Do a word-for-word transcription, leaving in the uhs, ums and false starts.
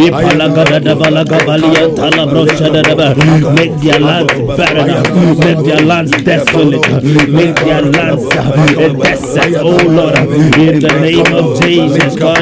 Make their lands barren, make their lands desolate, make their lands a desert, oh Lord, in the name of Jesus. God,